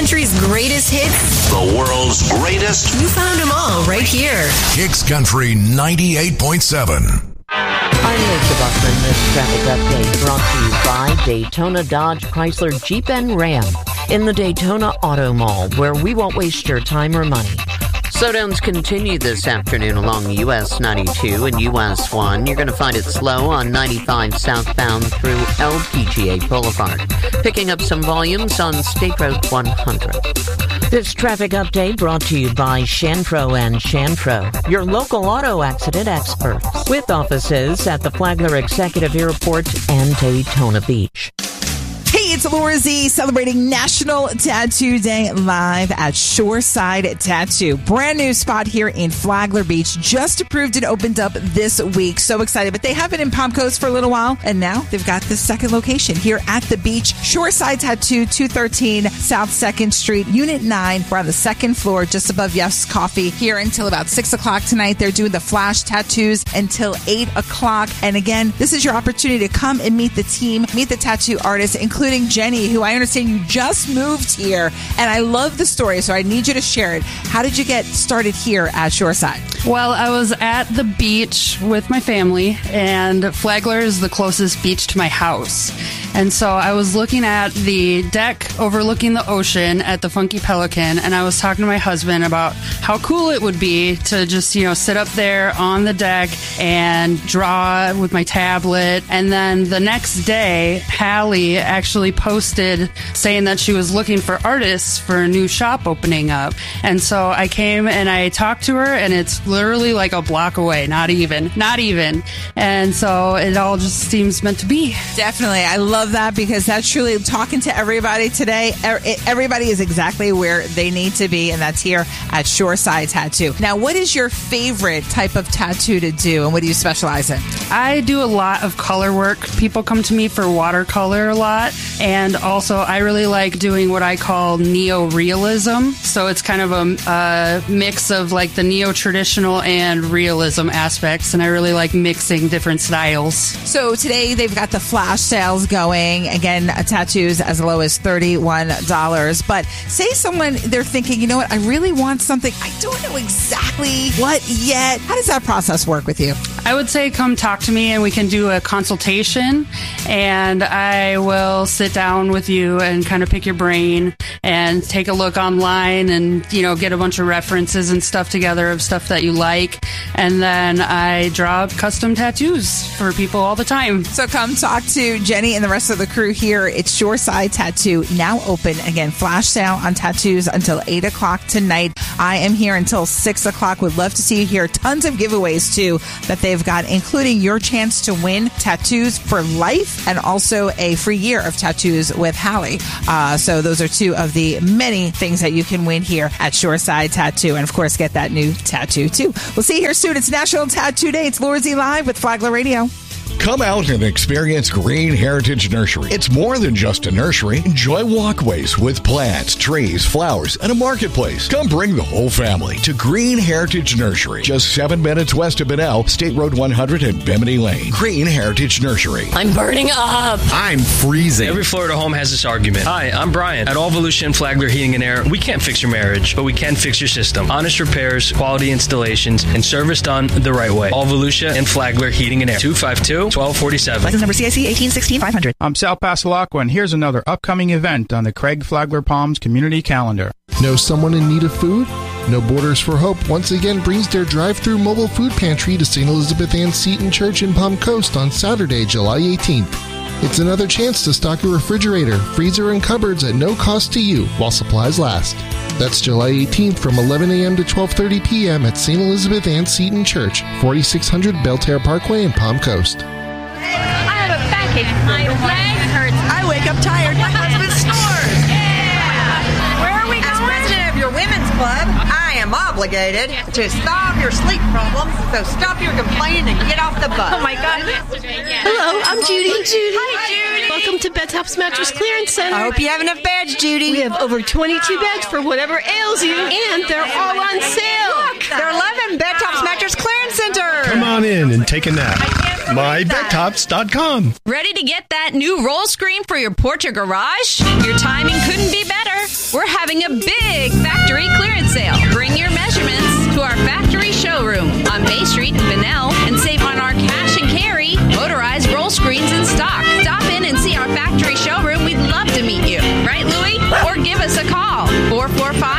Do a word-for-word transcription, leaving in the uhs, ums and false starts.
Country's greatest hits. The world's greatest. You found them all right here. Kicks Country ninety-eight point seven. I'm Lisa Buckman. This traffic update brought to you by Daytona Dodge Chrysler Jeep and Ram in the Daytona Auto Mall, where we won't waste your time or money. Slowdowns continue this afternoon along U S ninety-two and U S one. You're going to find it slow on ninety-five southbound through L P G A Boulevard, picking up some volumes on State Road one hundred. This traffic update brought to you by Shanpro and Shanpro, your local auto accident experts, with offices at the Flagler Executive Airport and Daytona Beach. Hey, it's Laura Z celebrating National Tattoo Day live at Shoreside Tattoo. Brand new spot here in Flagler Beach. Just approved and opened up this week. So excited. But they have been in Palm Coast for a little while. And now they've got the second location here at the beach. Shoreside Tattoo, two thirteen South second Street, Unit nine. We're on the second floor, just above Yef's Coffee. Here until about six o'clock tonight. They're doing the flash tattoos until eight o'clock. And again, this is your opportunity to come and meet the team, meet the tattoo artists, including Including Jenny, who I understand you just moved here. And I love the story, so I need you to share it. How did you get started here at Shoreside? Well, I was at the beach with my family, and Flagler is the closest beach to my house. And so I was looking at the deck overlooking the ocean at the Funky Pelican, and I was talking to my husband about how cool it would be to just, you know, sit up there on the deck and draw with my tablet. And then the next day, Hallie actually posted saying that she was looking for artists for a new shop opening up. And so I came and I talked to her, and it's literally like a block away, not even, not even. And so it all just seems meant to be. Definitely. I love that, because that's truly talking to everybody today. Everybody is exactly where they need to be, and that's here at Shoreside Tattoo. Now, what is your favorite type of tattoo to do, and what do you specialize in? I do a lot of color work. People come to me for watercolor a lot, and also I really like doing what I call neo-realism. So it's kind of a, a mix of like the neo-traditional and realism aspects, and I really like mixing different styles. So today they've got the flash sales going. Again, tattoos as low as thirty-one dollars. But say someone, they're thinking, you know what, I really want something. I don't know exactly what yet. How does that process work with you? I would say come talk to me and we can do a consultation, and I will sit down with you and kind of pick your brain and take a look online and, you know, get a bunch of references and stuff together of stuff that you like. And then I draw custom tattoos for people all the time. So come talk to Jenny and the rest of the crew here. It's Shoreside Tattoo, now open. Again, flash sale on tattoos until eight o'clock tonight. I am here until six o'clock. Would love to see you here. Tons of giveaways, too, that they've got, including your chance to win tattoos for life and also a free year of tattoos with Hallie. Uh, so those are two of the many things that you can win here at Shoreside Tattoo. And, of course, get that new tattoo, too. We'll see you here soon. It's National Tattoo Day. It's Laura Z Live with Flagler Radio. Come out and experience Green Heritage Nursery. It's more than just a nursery. Enjoy walkways with plants, trees, flowers, and a marketplace. Come bring the whole family to Green Heritage Nursery. Just seven minutes west of Benel, State Road one hundred and Bimini Lane. Green Heritage Nursery. I'm burning up. I'm freezing. Every Florida home has this argument. Hi, I'm Brian. At All Volusia and Flagler Heating and Air, we can't fix your marriage, but we can fix your system. Honest repairs, quality installations, and service done the right way. All Volusia and Flagler Heating and Air. two five two, twelve forty-seven. License number C I C eighteen sixteen five hundred. I'm Sal Pasalacqua, and here's another upcoming event on the Craig Flagler Palms community calendar. Know someone in need of food? No Borders for Hope once again brings their drive-through mobile food pantry to Saint Elizabeth Ann Seton Church in Palm Coast on Saturday, July eighteenth. It's another chance to stock your refrigerator, freezer, and cupboards at no cost to you while supplies last. That's July eighteenth from eleven a.m. to twelve thirty p.m. at Saint Elizabeth Ann Seton Church, forty-six hundred Belterre Parkway in Palm Coast. I have a backache. My leg hurts. I wake up tired. My husband snores. Yeah. Where are we going? As president of your women's club, I am obligated to solve your sleep problems. So stop your complaining and get off the bus. Oh my God. Hello, I'm Judy. Judy. Hi, Judy. Welcome to Bed Tops Mattress Clearance Center. I hope you have enough beds, Judy. We have over twenty-two beds for whatever ails you, and they're all on sale. Look, they're eleven Bed Tops Mattress Clearance Center. Come on in and take a nap. my bed tops dot com. Ready to get that new roll screen for your porch or garage? Your timing couldn't be better. we're having a big factory clearance sale. Bring your measurements to our factory showroom on Bay Street in Bunnell and save on our cash and carry motorized roll screens in stock. Stop in and see our factory showroom. We'd love to meet you. Right, Louie? Or give us a call. four four five